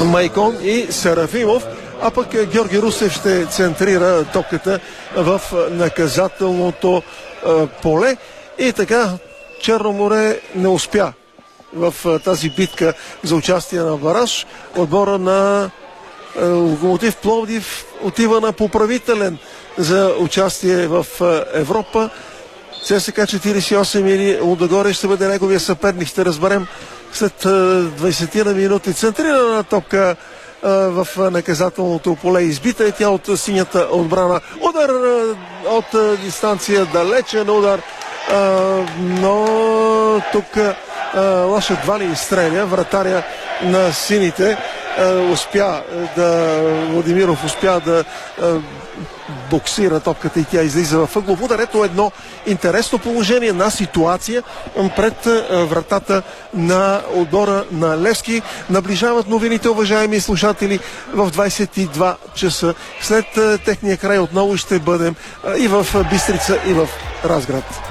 Майкон и Серафимов, а пък Георги Русев ще центрира топката в наказателното поле. И така Черно море не успя в тази битка за участие на бараж. Отбора на Локомотив Пловдив отива на поправителен за участие в Европа. ЦСКА 48 или Лудогорец ще бъде неговия съперник. Ще разберем след 20 на минути. Центрирана топка в наказателното поле. Избита е тя от синята отбрана. Удар от дистанция, далечен удар. Но тук Лашев Вали изстреля. Вратаря на сините Владимиров успя да боксира топката и тя излиза в ъглов удар. Ето едно интересно положение на ситуация пред вратата на отбора на Левски. Наближават новините, уважаеми слушатели, в 22 часа. След техния край отново ще бъдем и в Бистрица, и в Разград.